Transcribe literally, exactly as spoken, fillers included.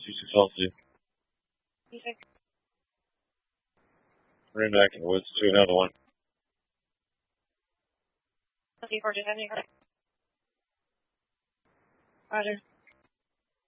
two six Halsey. Ran back in the woods to another one. Roger.